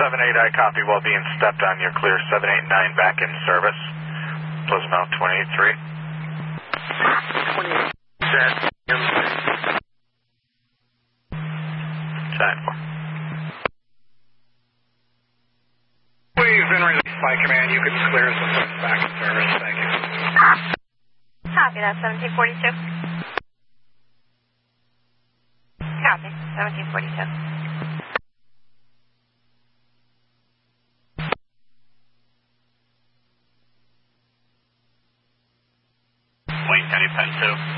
78, I copy. While being stepped on, you're clear. 789 back in service. Pleasant Mountain 283. 10-4. We've been released by command. You can clear us back in service. Thank you. Copy that, 1742. Copy, 1742. Wayne County Pen 2.